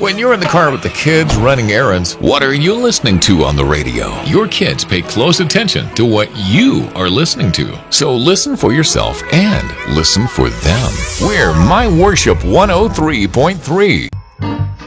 When you're in the car with the kids running errands, what are you listening to on the radio? Your kids pay close attention to what you are listening to. So listen for yourself and listen for them. We're My Worship 103.3.